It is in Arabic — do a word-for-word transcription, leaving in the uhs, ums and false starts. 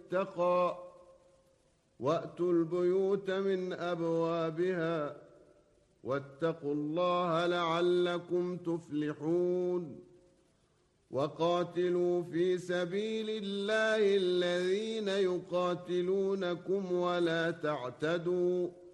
اتقى وأتوا البيوت من أبوابها واتقوا الله لعلكم تفلحون وقاتلوا في سبيل الله الذين يقاتلونكم ولا تعتدوا